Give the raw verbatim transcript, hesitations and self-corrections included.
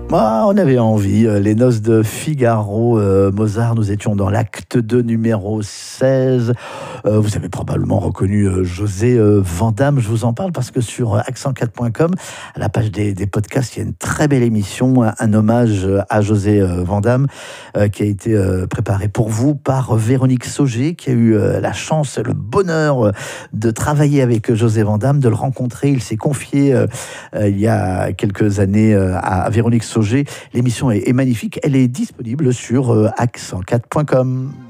Ah, on avait envie, euh, les noces de Figaro, euh, Mozart, nous étions dans l'acte deux numéro seize. Euh, vous avez probablement reconnu euh, José euh, Vandamme, je vous en parle parce que sur euh, accent quatre point com, à la page des, des podcasts, il y a une très belle émission, un, un hommage à José euh, Vandamme euh, qui a été euh, préparé pour vous par Véronique Sauger, qui a eu euh, la chance, le bonheur euh, de travailler avec José Vandamme, de le rencontrer. Il s'est confié euh, euh, il y a quelques années euh, à Véronique Sauger. L'émission est, est magnifique, elle est disponible sur euh, accent quatre point com.